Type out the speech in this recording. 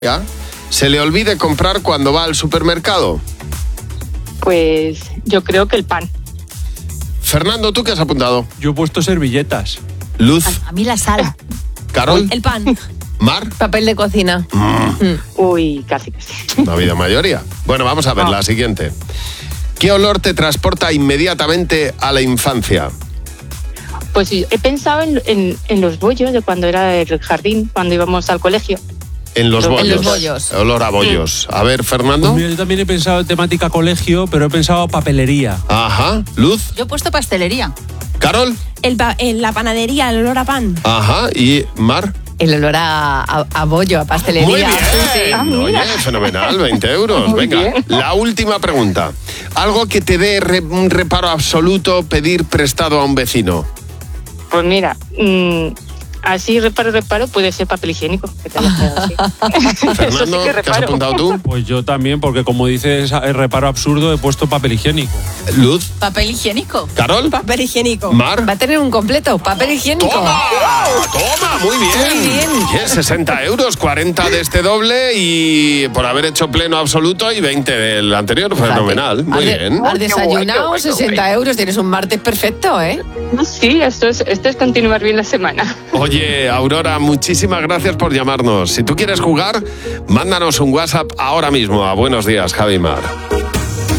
¿Ya? ¿Se le olvide comprar cuando va al supermercado? Pues yo creo que el pan. Fernando, ¿tú qué has apuntado? Yo he puesto servilletas. Luz, A mí la sal. Carol, El pan. Mar. Papel de cocina. Uy, casi. No ha habido mayoría. Bueno, vamos a ver la siguiente. ¿Qué olor te transporta inmediatamente a la infancia? Pues sí, he pensado en los bollos de cuando era el jardín, cuando íbamos al colegio. En los bollos. En los bollos. Olor a bollos. A ver, Fernando. Pues mira, yo también he pensado en temática colegio, pero he pensado papelería. Ajá. Luz. Yo he puesto pastelería. Carol. En la panadería, el olor a pan. Ajá. Y Mar. El olor a bollo, a pastelería. Muy bien. Sí. Oye, fenomenal. 20 euros. Muy Venga, bien. la última pregunta. Algo que te dé un reparo absoluto pedir prestado a un vecino. Pues mira, así reparo puede ser papel higiénico. Que te haya quedado así. Eso sí Fernando, que ¿qué has reparo. apuntado tú? Pues yo también, porque como dices, el reparo absurdo, he puesto papel higiénico. Luz. Papel higiénico. Carol. Papel higiénico. Mar. Va a tener un completo. Papel higiénico. ¡Toma! ¡Toma! Muy bien. Muy bien. 60 euros, 40 de este doble y por haber hecho pleno absoluto y 20 del anterior. Fenomenal. Muy bien. Has desayunado, 60 euros. Tienes un martes perfecto, ¿eh? Sí, esto es continuar bien la semana. Oye, Aurora, muchísimas gracias por llamarnos. Si tú quieres jugar, mándanos un WhatsApp ahora mismo a Buenos Días, Javi Mar.